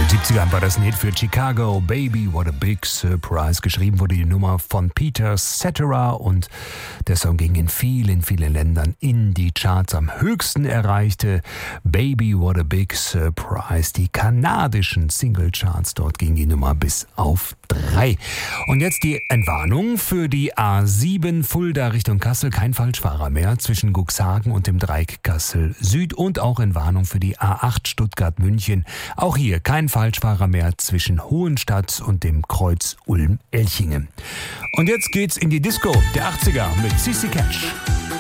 70ern war das ein Hit für Chicago, Baby, What a Big Surprise. Geschrieben wurde die Nummer von Peter Cetera und der Song ging in vielen Ländern in die Charts. Am höchsten erreichte Baby, What a Big Surprise die kanadischen Singlecharts. Dort ging die Nummer bis auf 3. Und jetzt die Entwarnung für die A7 Fulda Richtung Kassel. Kein Falschfahrer mehr zwischen Cuxhaven und dem Dreieck Kassel Süd und auch Entwarnung für die A8 Stuttgart München. Auch hier kein Falschfahrer mehr zwischen Hohenstadt und dem Kreuz Ulm-Elchingen. Und jetzt geht's in die Disco der 80er mit CC Catch.